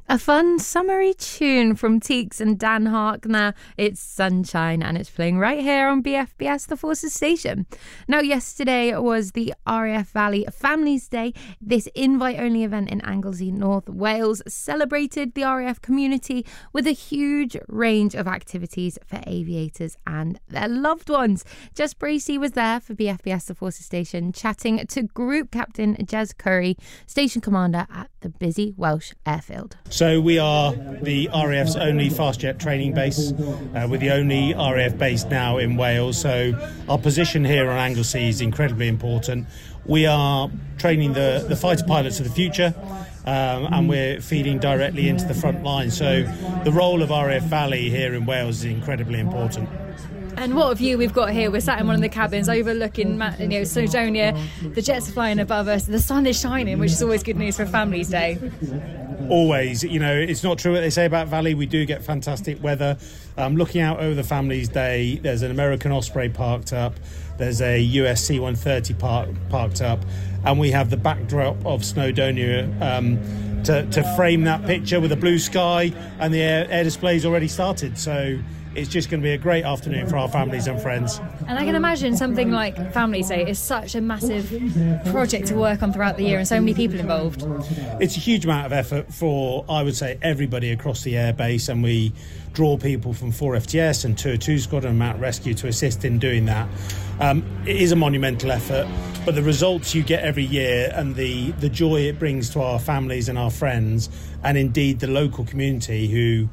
A fun summery tune from Teeks and Dan Harkner. It's Sunshine and it's playing right here on BFBS, the Forces station. Now, yesterday was the RAF Valley Families Day. This invite-only event in Anglesey, North Wales, celebrated the RAF community with a huge range of activities for aviators and their loved ones. Jess Bracey was there for BFBS, the Forces station, chatting to Group Captain Jez Curry, Station Commander at the busy Welsh Airfield. So we are the RAF's only fast jet training base. We're the only RAF base now in Wales. So our position here on Anglesey is incredibly important. We are training the fighter pilots of the future, and we're feeding directly into the front line. So the role of RAF Valley here in Wales is incredibly important. And what a view we've got here. We're sat in one of the cabins overlooking Snowdonia. The jets are flying above us. The sun is shining, which is always good news for Families Day. Always. It's not true what they say about Valley. We do get fantastic weather. Looking out over the Families Day, there's an American Osprey parked up. There's a US C-130 parked up. And we have the backdrop of Snowdonia to frame that picture with a blue sky. And the air display's already started. So it's just going to be a great afternoon for our families and friends. And I can imagine something like Families Day is such a massive project to work on throughout the year and so many people involved. It's a huge amount of effort for, I would say, everybody across the airbase, and we draw people from 4FTS and Tour 2 Squadron and Mountain Rescue to assist in doing that. It is a monumental effort, but the results you get every year and the joy it brings to our families and our friends, and indeed the local community who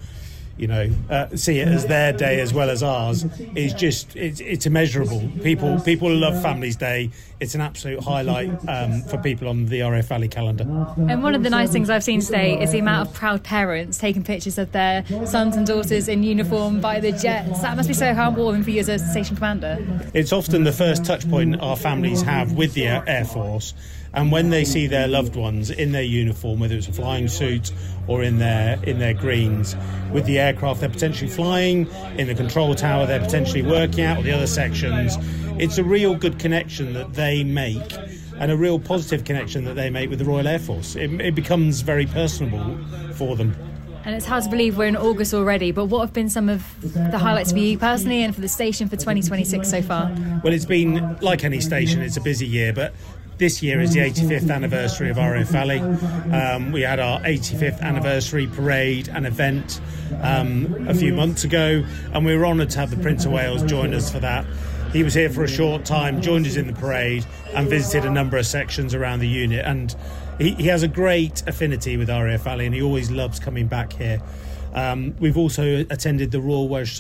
see it as their day as well as ours, is just it's immeasurable. People love Families Day. It's an absolute highlight for people on the RAF Valley calendar. And one of the nice things I've seen today is the amount of proud parents taking pictures of their sons and daughters in uniform by the jets. That must be so heartwarming for you as a station commander. It's often the first touch point our families have with the Air Force. And when they see their loved ones in their uniform, whether it's a flying suit or in their greens, with the aircraft they're potentially flying, in the control tower they're potentially working at, or the other sections, it's a real good connection that they make, and a real positive connection that they make with the Royal Air Force. It becomes very personable for them. And it's hard to believe we're in August already, but what have been some of the highlights for you personally and for the station for 2026 so far? Well, it's been, like any station, it's a busy year, but this year is the 85th anniversary of RAF Valley. We had our 85th anniversary parade and event a few months ago, and we were honoured to have the Prince of Wales join us for that. He was here for a short time, joined us in the parade, and visited a number of sections around the unit. And he has a great affinity with RAF Valley, and he always loves coming back here. We've also attended the Royal Welsh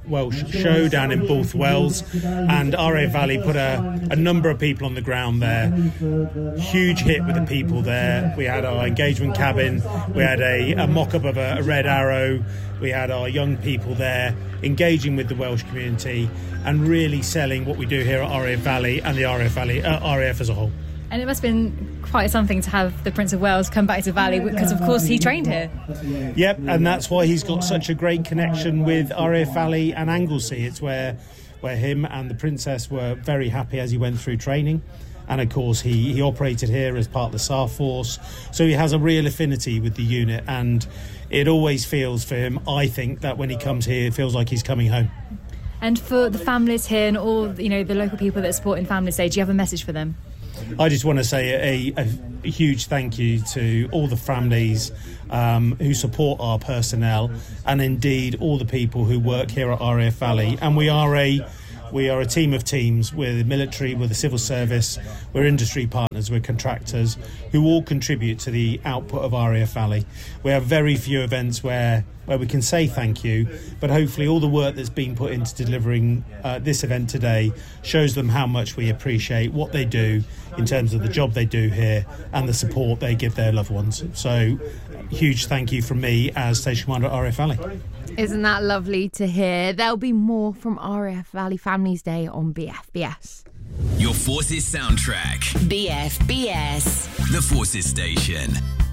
Show down in Booth Wells, and RAF Valley put a number of people on the ground there. Huge hit with the people there. We had our engagement cabin, we had a mock-up of a Red Arrow, we had our young people there engaging with the Welsh community and really selling what we do here at RAF Valley and the RAF as a whole. And it must have been quite something to have the Prince of Wales come back to Valley, because of course he trained here. Yep, and that's why he's got such a great connection with RAF Valley and Anglesey. It's where him and the Princess were very happy as he went through training. And of course he operated here as part of the SAR force, so he has a real affinity with the unit, and it always feels for him, I think, that when he comes here it feels like he's coming home. And for the families here and all the local people that support in Families Day, do you have a message for them? I just want to say a huge thank you to all the families who support our personnel, and indeed all the people who work here at RAF Valley. And we are a team of teams. We're the military, we're the civil service, we're industry partners, we're contractors who all contribute to the output of RAF Valley. We have very few events where we can say thank you, but hopefully all the work that's been put into delivering this event today shows them how much we appreciate what they do in terms of the job they do here and the support they give their loved ones. So huge thank you from me as Station Commander at RAF Valley. Isn't that lovely to hear? There'll be more from RAF Valley Families Day on BFBS. Your Forces soundtrack. BFBS. The Forces station.